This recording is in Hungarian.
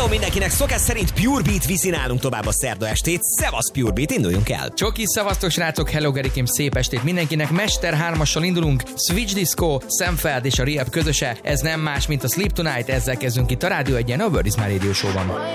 Hello mindenkinek, szokás szerint Pure Beat viszi nálunk tovább a szerda estét. Szevasz Pure Beat, induljunk el! Csoki, szevasztok srácok, hello Gerikém, szép estét mindenkinek. Mester 3-assal indulunk, Switch Disco, Sam Feld és a Rehab közöse. Ez nem más, mint a Sleep Tonight, ezzel kezdünk itt a Rádió 1-en, a World is My Radio Show-ban.